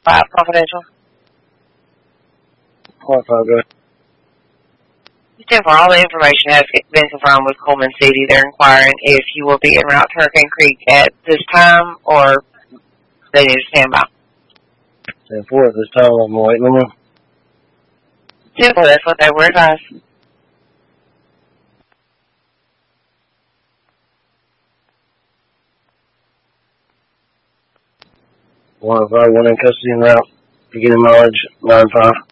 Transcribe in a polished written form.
5 confidential. 5 good. For all the information has been confirmed with Coleman City. They're inquiring if you will be en route to Hurricane Creek at this time or they need to stand by. 10-4 at this time. I'm waiting on them. 10-4, that's what they were advised. One in custody en route. Beginning mileage 9-5.